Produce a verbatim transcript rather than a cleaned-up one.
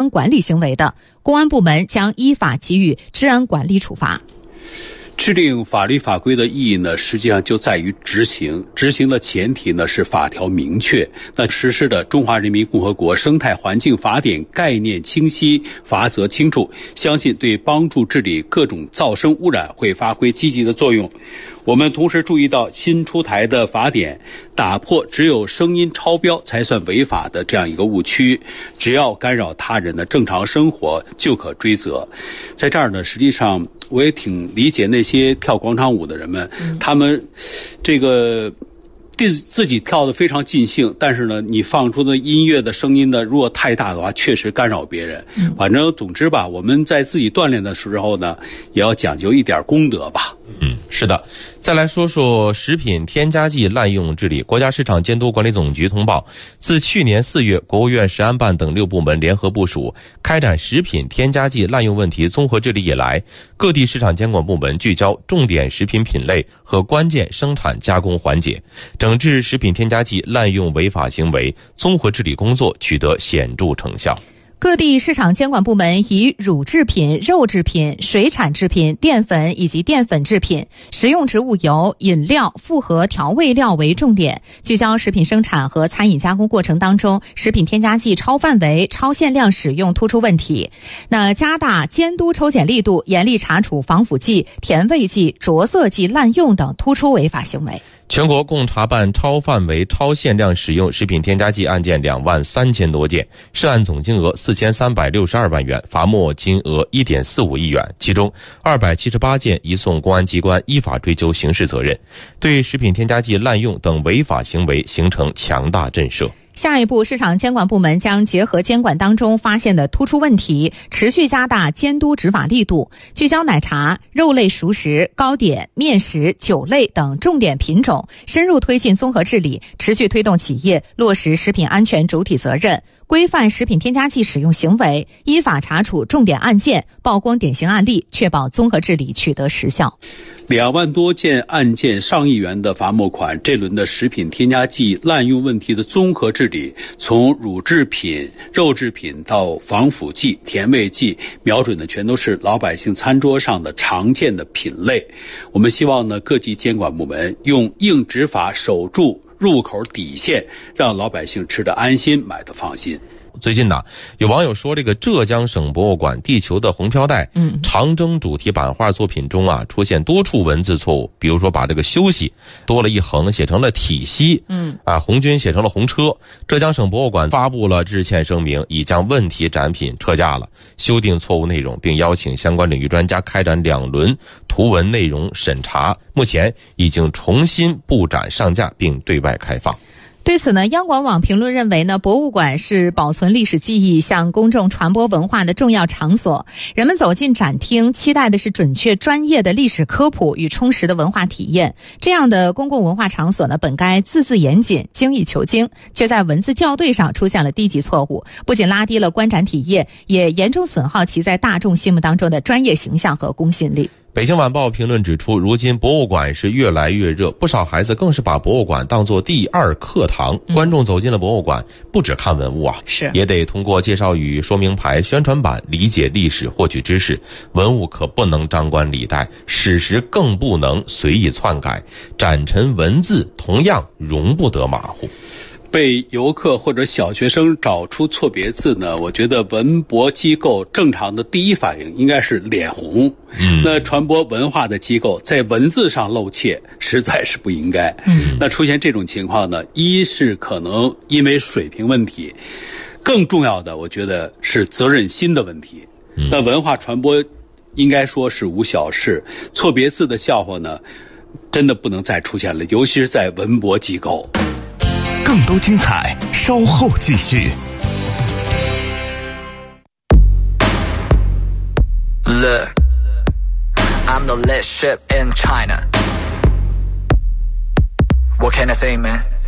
安管理行为的，公安部门将依法给予治安管理处罚。 制定法律法规的意义呢，实际上就在于执行。执行的前提呢是法条明确。那实施的《中华人民共和国生态环境法典》概念清晰，法则清楚，相信对帮助治理各种噪声污染会发挥积极的作用。我们同时注意到新出台的法典打破只有声音超标才算违法的这样一个误区，只要干扰他人的正常生活就可追责。在这儿呢，实际上我也挺理解那些跳广场舞的人们，嗯、他们这个自己跳得非常尽兴，但是呢，你放出的音乐的声音呢，如果太大的话，确实干扰别人。嗯、反正总之吧，我们在自己锻炼的时候呢，也要讲究一点公德吧。 嗯，是的。再来说说食品添加剂滥用治理。国家市场监督管理总局通报，自去年四月，国务院食安办等六部门联合部署开展食品添加剂滥用问题综合治理以来，各地市场监管部门聚焦重点食品品类和关键生产加工环节，整治食品添加剂滥用违法行为，综合治理工作取得显著成效。 各地市场监管部门以乳制品、肉制品、水产制品、淀粉以及淀粉制品、食用植物油、饮料、复合调味料为重点，聚焦食品生产和餐饮加工过程当中食品添加剂超范围、超限量使用突出问题。那加大监督抽检力度，严厉查处防腐剂、甜味剂、着色剂滥用等突出违法行为。 全国共查办超范围、超限量使用食品添加剂案件两万三千多件，涉案总金额四千三百六十二万元，罚没金额一点四五亿元。其中二百七十八件移送公安机关依法追究刑事责任，对食品添加剂滥用等违法行为形成强大震慑。 下一步，市场监管部门将结合监管当中发现的突出问题，持续加大监督执法力度，聚焦奶茶、肉类熟食、糕点、面食、酒类等重点品种，深入推进综合治理，持续推动企业落实食品安全主体责任，规范食品添加剂使用行为，依法查处重点案件，曝光典型案例，确保综合治理取得实效。 两万多件案件，上亿元的罚没款，这轮的食品添加剂滥用问题的综合治理，从乳制品、肉制品到防腐剂、甜味剂，瞄准的全都是老百姓餐桌上的常见的品类。我们希望呢，各级监管部门用硬执法守住入口底线，让老百姓吃得安心，买得放心。 最近呢，有网友说这个浙江省博物馆地球的红飘带嗯，长征主题版画作品中啊出现多处文字错误，比如说把这个休息多了一横写成了体息，嗯啊红军写成了红车。浙江省博物馆发布了致歉声明，已将问题展品撤架了，修订错误内容，并邀请相关领域专家开展两轮图文内容审查，目前已经重新布展上架并对外开放。 对此呢，央广网评论认为呢，博物馆是保存历史记忆、向公众传播文化的重要场所。人们走进展厅，期待的是准确、专业的历史科普与充实的文化体验。这样的公共文化场所呢，本该字字严谨、精益求精，却在文字校对上出现了低级错误，不仅拉低了观展体验，也严重损耗其在大众心目当中的专业形象和公信力。 北京晚报评论指出，如今博物馆是越来越热，不少孩子更是把博物馆当作第二课堂。观众走进了博物馆，不只看文物啊，是也得通过介绍语、说明牌、宣传板理解历史、获取知识。文物可不能张冠李戴，史实更不能随意篡改，展陈文字同样容不得马虎。 被游客或者小学生找出错别字呢，我觉得文博机构正常的第一反应应该是脸红。嗯，那传播文化的机构在文字上露怯，实在是不应该。嗯，那出现这种情况呢，一是可能因为水平问题，更重要的我觉得是责任心的问题。嗯，那文化传播应该说是无小事，错别字的笑话呢，真的不能再出现了，尤其是在文博机构。 更多精彩，稍后继续。 Look, I'm the last ship in China. What can I say, man?